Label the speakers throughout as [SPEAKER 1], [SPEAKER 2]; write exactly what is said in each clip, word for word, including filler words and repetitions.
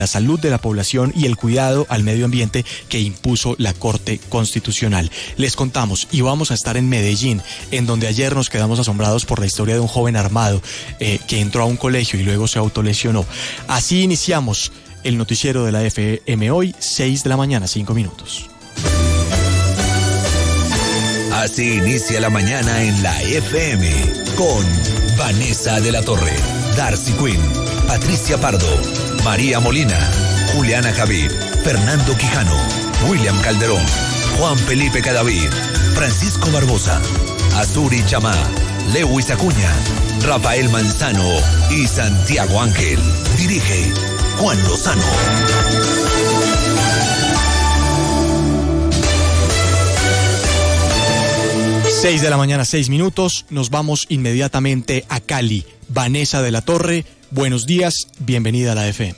[SPEAKER 1] la salud de la población y el cuidado al medio ambiente que impuso la Corte Constitucional. Les contamos y vamos a estar en Medellín, en donde ayer nos quedamos asombrados por la historia de un joven armado eh, que entró a un colegio y luego se autolesionó. Así iniciamos el noticiero de la F M hoy, seis de la mañana, cinco minutos.
[SPEAKER 2] Así inicia la mañana en la F M con Vanessa de la Torre, Darcy Quinn, Patricia Pardo, María Molina, Juliana Javid, Fernando Quijano, William Calderón, Juan Felipe Cadavid, Francisco Barbosa, Azuri Chamá, Lewis Acuña, Rafael Manzano y Santiago Ángel. Dirige Juan Lozano.
[SPEAKER 1] seis de la mañana, seis minutos. Nos vamos inmediatamente a Cali. Vanessa de la Torre, buenos días, bienvenida a la F M.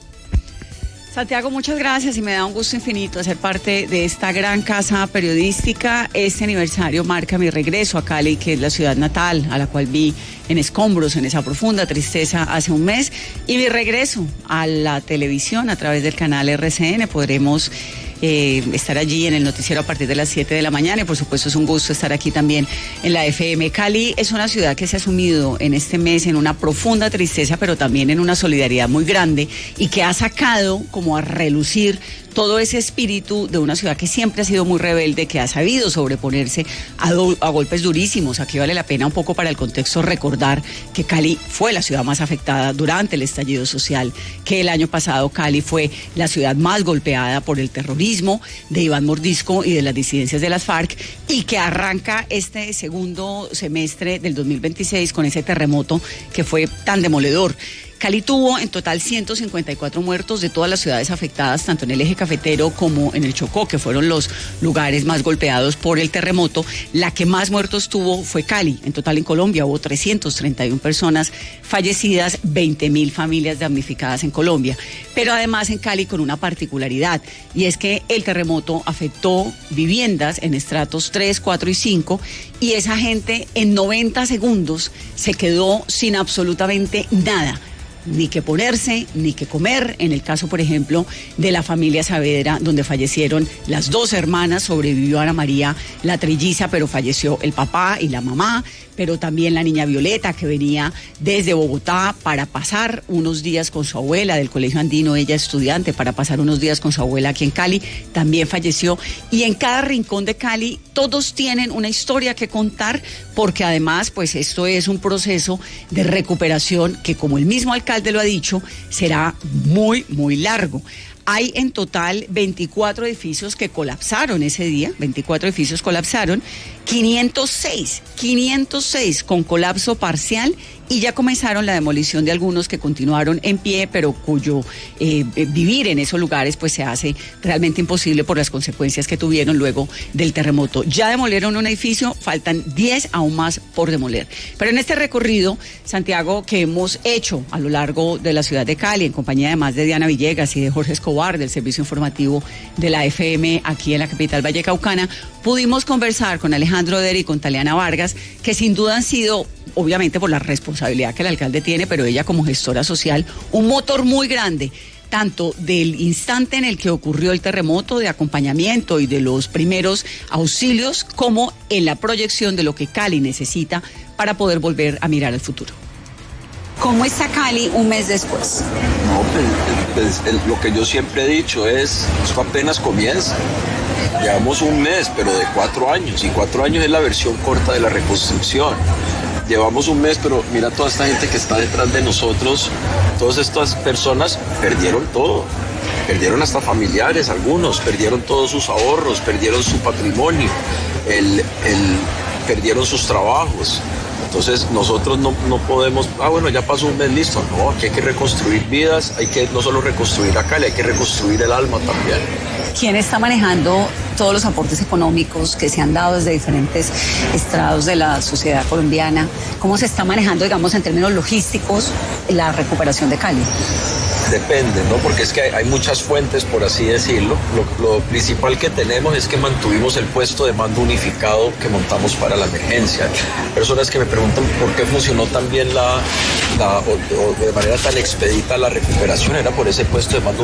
[SPEAKER 3] Santiago, muchas gracias y me da un gusto infinito ser parte de esta gran casa periodística. Este aniversario marca mi regreso a Cali, que es la ciudad natal, a la cual vi en escombros, en esa profunda tristeza hace un mes, y mi regreso a la televisión a través del canal R C N. Podremos Eh, estar allí en el noticiero a partir de las siete de la mañana y por supuesto es un gusto estar aquí también en la F M. Cali es una ciudad que se ha sumido en este mes en una profunda tristeza, pero también en una solidaridad muy grande y que ha sacado como a relucir todo ese espíritu de una ciudad que siempre ha sido muy rebelde, que ha sabido sobreponerse a, do, a golpes durísimos. Aquí vale la pena un poco para el contexto recordar que Cali fue la ciudad más afectada durante el estallido social, que el año pasado Cali fue la ciudad más golpeada por el terrorismo de Iván Mordisco y de las disidencias de las FARC, y que arranca este segundo semestre del dos mil veintiséis con ese terremoto que fue tan demoledor. Cali tuvo en total ciento cincuenta y cuatro muertos de todas las ciudades afectadas, tanto en el eje cafetero como en el Chocó, que fueron los lugares más golpeados por el terremoto. La que más muertos tuvo fue Cali. En total en Colombia hubo trescientas treinta y una personas fallecidas, veinte mil familias damnificadas en Colombia. Pero además en Cali con una particularidad, y es que el terremoto afectó viviendas en estratos tres, cuatro y cinco, y esa gente en noventa segundos se quedó sin absolutamente nada. Ni que ponerse, ni que comer. En el caso, por ejemplo, de la familia Saavedra, donde fallecieron las dos hermanas, sobrevivió Ana María, la trilliza, pero falleció el papá y la mamá, pero también la niña Violeta, que venía desde Bogotá para pasar unos días con su abuela del Colegio Andino, ella estudiante, para pasar unos días con su abuela aquí en Cali, también falleció. Y en cada rincón de Cali todos tienen una historia que contar, porque además, pues esto es un proceso de recuperación que, como el mismo alcalde lo ha dicho, será muy, muy largo. Hay en total veinticuatro edificios que colapsaron ese día, veinticuatro edificios colapsaron, quinientos seis, quinientos seis con colapso parcial, y ya comenzaron la demolición de algunos que continuaron en pie, pero cuyo eh, vivir en esos lugares pues se hace realmente imposible por las consecuencias que tuvieron luego del terremoto. Ya demolieron un edificio, faltan diez aún más por demoler. Pero en este recorrido, Santiago, que hemos hecho a lo largo de la ciudad de Cali, en compañía además de Diana Villegas y de Jorge Escobar, del servicio informativo de la F M aquí en la capital vallecaucana, pudimos conversar con Alejandro Deri y con Taliana Vargas, que sin duda han sido, obviamente por la responsabilidad que el alcalde tiene, pero ella como gestora social, un motor muy grande, tanto del instante en el que ocurrió el terremoto, de acompañamiento y de los primeros auxilios, como en la proyección de lo que Cali necesita para poder volver a mirar al futuro. ¿Cómo está Cali un mes después?
[SPEAKER 4] No, pues, pues el, lo que yo siempre he dicho es, esto apenas comienza. Llevamos un mes, pero de cuatro años, y cuatro años es la versión corta de la reconstrucción. Llevamos un mes, pero mira toda esta gente que está detrás de nosotros, todas estas personas perdieron todo, perdieron hasta familiares, algunos, perdieron todos sus ahorros, perdieron su patrimonio, el, el, perdieron sus trabajos. Entonces nosotros no, no podemos, ah bueno, ya pasó un mes, listo. No, aquí hay que reconstruir vidas, hay que no solo reconstruir a Cali, hay que reconstruir el alma también.
[SPEAKER 3] ¿Quién está manejando todos los aportes económicos que se han dado desde diferentes estrados de la sociedad colombiana? ¿Cómo se está manejando, digamos, en términos logísticos, la recuperación de Cali?
[SPEAKER 4] depende, ¿no? Porque es que hay, hay muchas fuentes, por así decirlo. Lo, lo principal que tenemos es que mantuvimos el puesto de mando unificado que montamos para la emergencia. Personas que me preguntan por qué funcionó tan bien la, la o, o de manera tan expedita la recuperación, era por ese puesto de mando